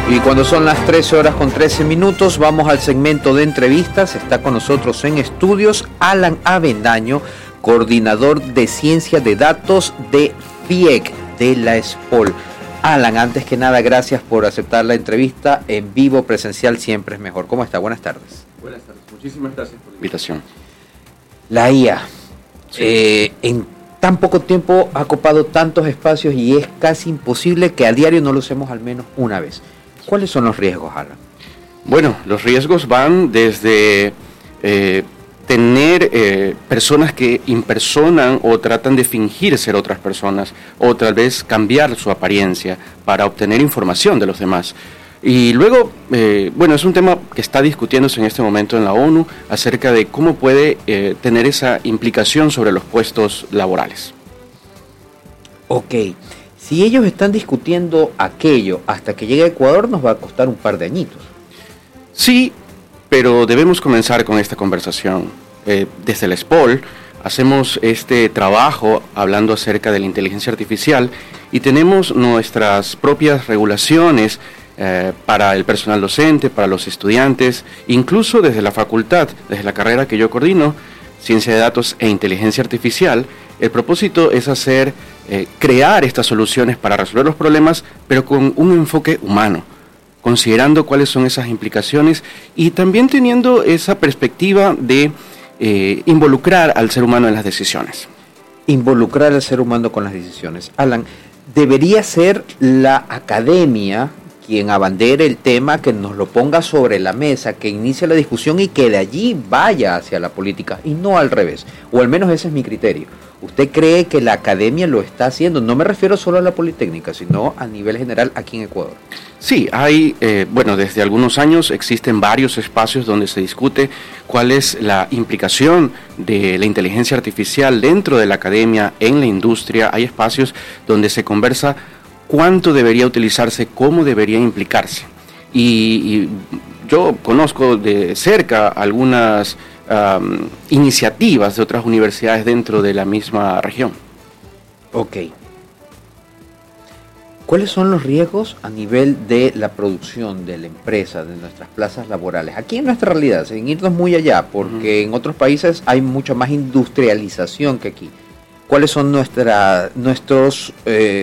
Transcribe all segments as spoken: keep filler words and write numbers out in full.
Y cuando son las trece horas con trece minutos, vamos al segmento de entrevistas. Está con nosotros en estudios Alan Avendaño, coordinador de ciencia de datos de FIEC, de la ESPOL. Alan, antes que nada, gracias por aceptar la entrevista en vivo, presencial siempre es mejor. ¿Cómo está? Buenas tardes. Buenas tardes, muchísimas gracias por la invitación. La I A, sí. eh, en tan poco tiempo ha copado tantos espacios y es casi imposible que a diario no lo usemos al menos una vez. ¿Cuáles son los riesgos, Alan? Bueno, los riesgos van desde eh, tener eh, personas que impersonan o tratan de fingir ser otras personas, o tal vez cambiar su apariencia para obtener información de los demás. Y luego, eh, bueno, es un tema que está discutiéndose en este momento en la ONU acerca de cómo puede eh, tener esa implicación sobre los puestos laborales. Ok. Si ellos están discutiendo aquello hasta que llegue a Ecuador, nos va a costar un par de añitos. Sí, pero debemos comenzar con esta conversación. Eh, desde la ESPOL hacemos este trabajo hablando acerca de la inteligencia artificial y tenemos nuestras propias regulaciones eh, para el personal docente, para los estudiantes, incluso desde la facultad, desde la carrera que yo coordino, Ciencia de Datos e Inteligencia Artificial. El propósito es hacer, eh, crear estas soluciones para resolver los problemas, pero con un enfoque humano, considerando cuáles son esas implicaciones y también teniendo esa perspectiva de eh, involucrar al ser humano en las decisiones. Involucrar al ser humano con las decisiones. Alan, debería ser la academia quien abandere el tema, que nos lo ponga sobre la mesa, que inicie la discusión y que de allí vaya hacia la política y no al revés, o al menos ese es mi criterio. ¿Usted cree que la academia lo está haciendo? No me refiero solo a la Politécnica, sino a nivel general aquí en Ecuador. Sí, hay, eh, bueno, desde algunos años existen varios espacios donde se discute cuál es la implicación de la inteligencia artificial dentro de la academia, en la industria. Hay espacios donde se conversa cuánto debería utilizarse, cómo debería implicarse. Y, y yo conozco de cerca algunas um, iniciativas de otras universidades dentro de la misma región. Ok. ¿Cuáles son los riesgos a nivel de la producción de la empresa, de nuestras plazas laborales? Aquí en nuestra realidad, sin irnos muy allá, porque uh-huh. en otros países hay mucha más industrialización que aquí. ¿Cuáles son nuestra, nuestros eh,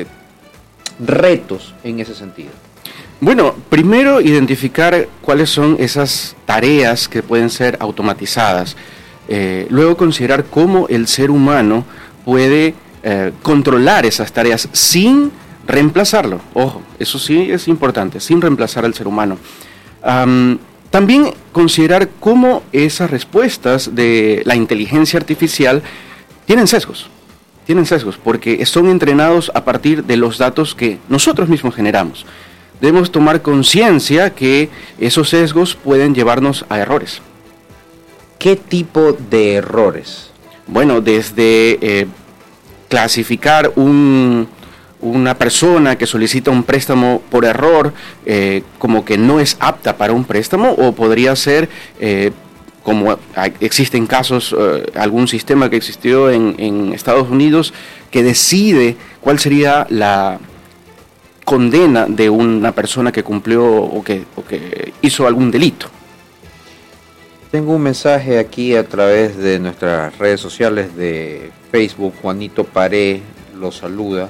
retos en ese sentido? Bueno, primero identificar cuáles son esas tareas que pueden ser automatizadas. Eh, luego considerar cómo el ser humano puede eh, controlar esas tareas sin reemplazarlo. Ojo, eso sí es importante, sin reemplazar al ser humano. Um, también considerar cómo esas respuestas de la inteligencia artificial tienen sesgos. Tienen sesgos porque son entrenados a partir de los datos que nosotros mismos generamos. Debemos tomar conciencia que esos sesgos pueden llevarnos a errores. ¿Qué tipo de errores? Bueno, desde eh, clasificar un, una persona que solicita un préstamo por error eh, como que no es apta para un préstamo, o podría ser... Eh, como existen casos, uh, algún sistema que existió en, en Estados Unidos que decide cuál sería la condena de una persona que cumplió o que, o que hizo algún delito. Tengo un mensaje aquí a través de nuestras redes sociales de Facebook. Juanito Paré lo saluda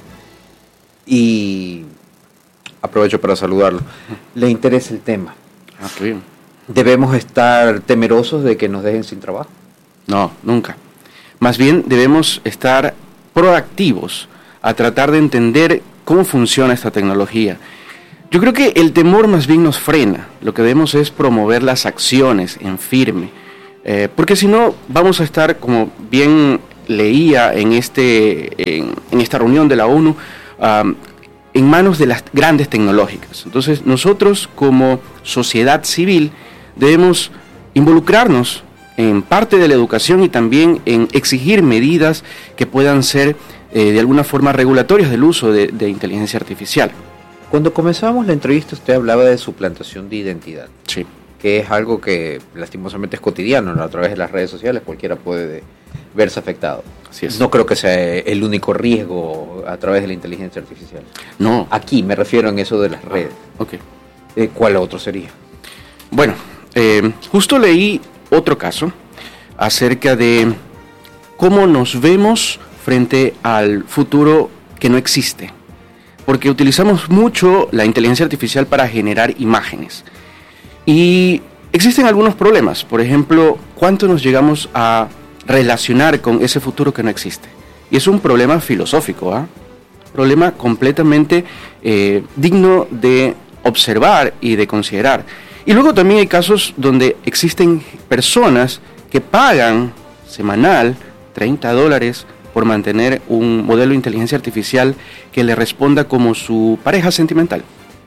y aprovecho para saludarlo. Le interesa el tema. Ah, qué bien. ¿Debemos estar temerosos de que nos dejen sin trabajo? No, nunca. Más bien debemos estar proactivos a tratar de entender cómo funciona esta tecnología. Yo creo que el temor más bien nos frena. Lo que debemos es promover las acciones en firme. Eh, porque si no, vamos a estar, como bien leía en, este, en, en esta reunión de la ONU, um, en manos de las grandes tecnológicas. Entonces, nosotros como sociedad civil debemos involucrarnos en parte de la educación y también en exigir medidas que puedan ser eh, de alguna forma regulatorias del uso de, de inteligencia artificial. Cuando comenzábamos la entrevista usted hablaba de suplantación de identidad. Sí. Que es algo que lastimosamente es cotidiano, ¿no? A través de las redes sociales cualquiera puede verse afectado. Así es. No creo que sea el único riesgo a través de la inteligencia artificial. No. Aquí me refiero en eso de las redes. Ok. Eh, ¿Cuál otro sería? Bueno, eh, justo leí otro caso acerca de cómo nos vemos frente al futuro que no existe, porque utilizamos mucho la inteligencia artificial para generar imágenes y existen algunos problemas. Por ejemplo, ¿cuánto nos llegamos a relacionar con ese futuro que no existe? Y es un problema filosófico, ¿ah? ¿eh? Problema completamente eh, digno de observar y de considerar. Y luego también hay casos donde existen personas que pagan semanal treinta dólares por mantener un modelo de inteligencia artificial que le responda como su pareja sentimental.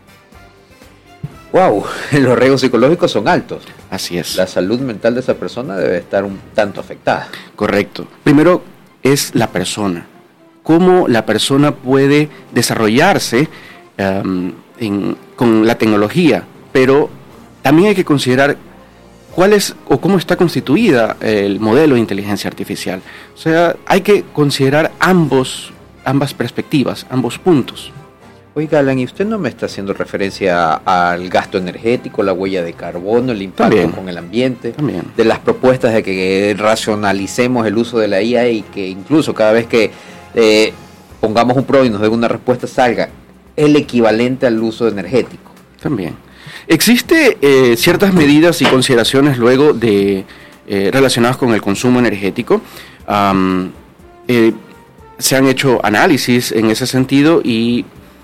Wow, los riesgos psicológicos son altos. Así es. La salud mental de esa persona debe estar un tanto afectada. Correcto. Primero es la persona. Cómo la persona puede desarrollarse um, en, con la tecnología, pero también hay que considerar cuál es o cómo está constituida el modelo de inteligencia artificial. O sea, hay que considerar ambos, ambas perspectivas, ambos puntos. Oiga, Alan, ¿y usted no me está haciendo referencia al gasto energético, la huella de carbono, el impacto También. con el ambiente? También. De las propuestas de que racionalicemos el uso de la I A y que incluso cada vez que eh, pongamos un pro y nos dé una respuesta salga el equivalente al uso energético. También. Existe eh, ciertas medidas y consideraciones luego de eh, relacionadas con el consumo energético. Um, eh, se han hecho análisis en ese sentido y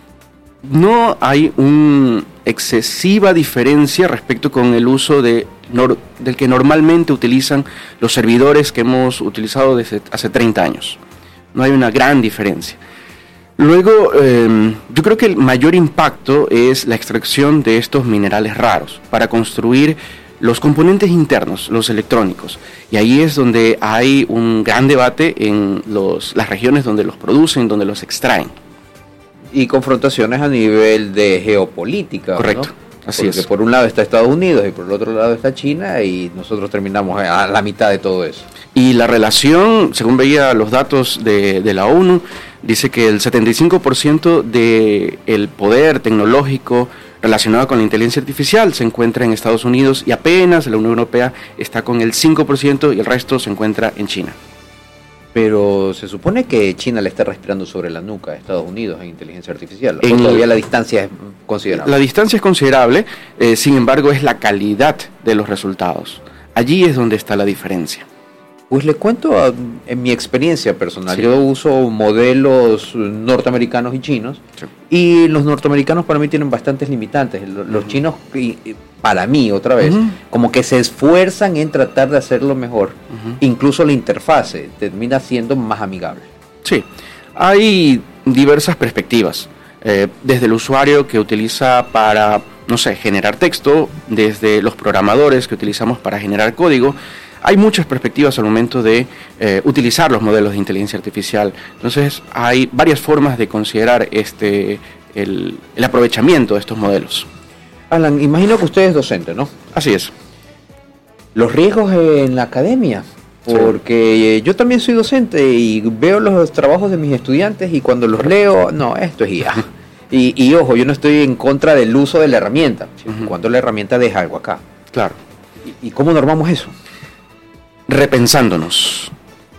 no hay una excesiva diferencia respecto con el uso de, nor, del que normalmente utilizan los servidores que hemos utilizado desde hace treinta años. No hay una gran diferencia. Luego, eh, yo creo que el mayor impacto es la extracción de estos minerales raros para construir los componentes internos, los electrónicos. Y ahí es donde hay un gran debate en los, las regiones donde los producen, donde los extraen. Y confrontaciones a nivel de geopolítica. Correcto, ¿no? así Porque es. por un lado está Estados Unidos y por el otro lado está China y nosotros terminamos a la mitad de todo eso. Y la relación, según veía los datos de, de la ONU, dice que el setenta y cinco por ciento del poder tecnológico relacionado con la inteligencia artificial se encuentra en Estados Unidos y apenas la Unión Europea está con el cinco por ciento y el resto se encuentra en China. Pero se supone que China le está respirando sobre la nuca a Estados Unidos en inteligencia artificial. En ¿O todavía la distancia es considerable? La distancia es considerable, eh, sin embargo es la calidad de los resultados. Allí es donde está la diferencia. Pues le cuento a, en mi experiencia personal. Sí. Yo uso modelos norteamericanos y chinos. Sí. Y los norteamericanos para mí tienen bastantes limitantes. Los, los uh-huh. chinos, y, y para mí otra vez, uh-huh. como que se esfuerzan en tratar de hacerlo mejor. Uh-huh. Incluso la interfase termina siendo más amigable. Sí, hay diversas perspectivas. Eh, desde el usuario que utiliza para, no sé, generar texto, desde los programadores que utilizamos para generar código. Hay muchas perspectivas al momento de eh, utilizar los modelos de inteligencia artificial. Entonces, hay varias formas de considerar este el, el aprovechamiento de estos modelos. Alan, imagino que usted es docente, ¿no? Así es. Los riesgos en la academia, porque sí. Yo también soy docente y veo los trabajos de mis estudiantes y cuando los leo, no, esto es I A. y, y ojo, yo no estoy en contra del uso de la herramienta, uh-huh. cuando la herramienta deja algo acá. Claro. ¿Y, y cómo normamos eso? Repensándonos.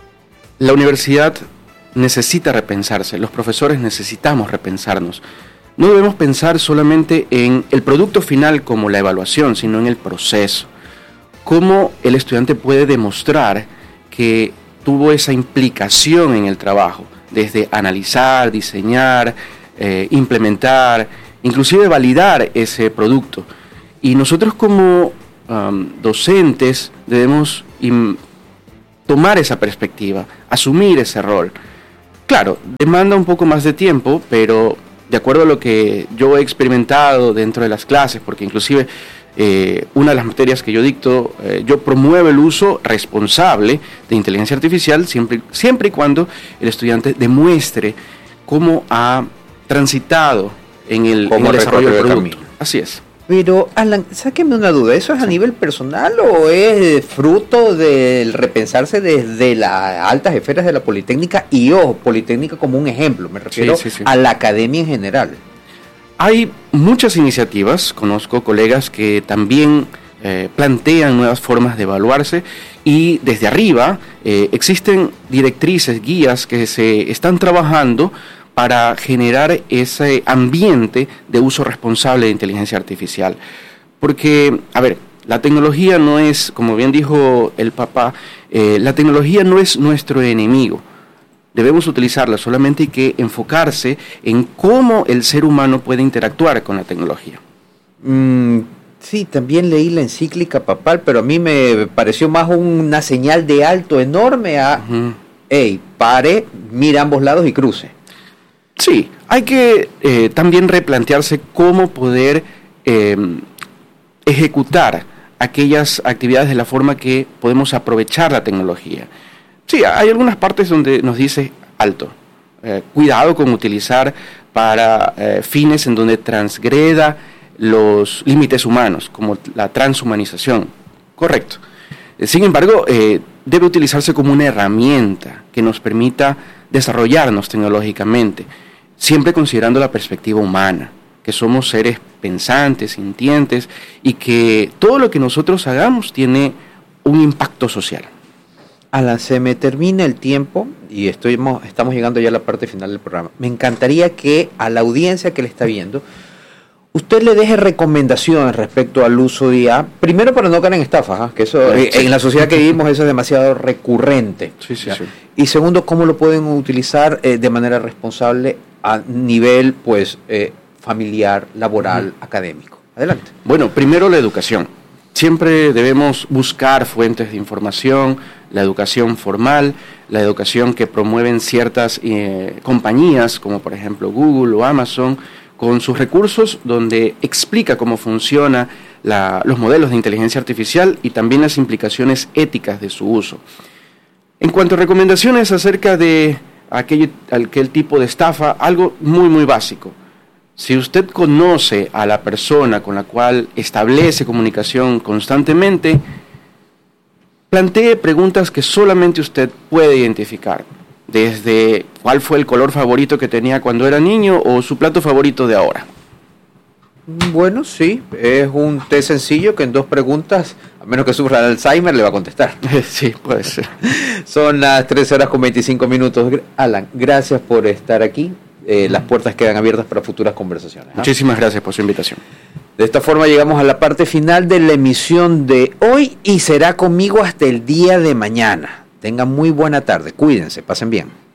La universidad necesita repensarse, los profesores necesitamos repensarnos. No debemos pensar solamente en el producto final como la evaluación, sino en el proceso. Cómo el estudiante puede demostrar que tuvo esa implicación en el trabajo, desde analizar, diseñar, eh, implementar, inclusive validar ese producto. Y nosotros como um, docentes debemos im- tomar esa perspectiva, asumir ese rol. Claro, demanda un poco más de tiempo, pero de acuerdo a lo que yo he experimentado dentro de las clases, porque inclusive eh, una de las materias que yo dicto, eh, yo promuevo el uso responsable de inteligencia artificial siempre, siempre y cuando el estudiante demuestre cómo ha transitado en el, en el desarrollo del producto. Camino. Así es. Pero, Alan, sáqueme una duda, ¿eso es a nivel personal o es fruto del repensarse desde las altas esferas de la Politécnica? Y ojo, Politécnica como un ejemplo, me refiero sí, sí, sí. a la academia en general. Hay muchas iniciativas, conozco colegas que también eh, plantean nuevas formas de evaluarse y desde arriba eh, existen directrices, guías que se están trabajando para generar ese ambiente de uso responsable de inteligencia artificial. Porque, a ver, la tecnología no es, como bien dijo el papá, eh, la tecnología no es nuestro enemigo. Debemos utilizarla, solamente hay que enfocarse en cómo el ser humano puede interactuar con la tecnología. Mm, sí, también leí la encíclica papal, pero a mí me pareció más una señal de alto enorme a, uh-huh. hey, pare, mira a ambos lados y cruce. Sí, hay que eh, también replantearse cómo poder eh, ejecutar aquellas actividades de la forma que podemos aprovechar la tecnología. Sí, hay algunas partes donde nos dice alto, eh, cuidado con utilizar para eh, fines en donde transgreda los límites humanos, como la transhumanización. Correcto. Eh, sin embargo, eh, debe utilizarse como una herramienta que nos permita desarrollarnos tecnológicamente, siempre considerando la perspectiva humana, que somos seres pensantes, sintientes, y que todo lo que nosotros hagamos tiene un impacto social. Alan, se me termina el tiempo y estoy, estamos llegando ya a la parte final del programa. Me encantaría que a la audiencia que le está viendo, usted le deje recomendaciones respecto al uso de I A, primero para no caer en estafas, ¿eh? Que eso sí. En la sociedad que vivimos eso es demasiado recurrente. Sí, sí, sí. Y segundo, cómo lo pueden utilizar eh, de manera responsable a nivel pues eh, familiar, laboral, uh-huh. académico. Adelante. Bueno, primero la educación. Siempre debemos buscar fuentes de información, la educación formal, la educación que promueven ciertas eh, compañías, como por ejemplo Google o Amazon, con sus recursos donde explica cómo funciona la, los modelos de inteligencia artificial y también las implicaciones éticas de su uso. En cuanto a recomendaciones acerca de aquel, aquel tipo de estafa, algo muy muy básico. Si usted conoce a la persona con la cual establece comunicación constantemente, plantee preguntas que solamente usted puede identificar, desde cuál fue el color favorito que tenía cuando era niño o su plato favorito de ahora. Bueno, sí, es un test sencillo que en dos preguntas, a menos que sufra de Alzheimer, le va a contestar. Sí, puede ser. Son las trece horas con veinticinco minutos. Alan, gracias por estar aquí. Eh, las puertas quedan abiertas para futuras conversaciones. ¿eh? Muchísimas gracias por su invitación. De esta forma llegamos a la parte final de la emisión de hoy y será conmigo hasta el día de mañana. Tengan muy buena tarde, cuídense, pasen bien.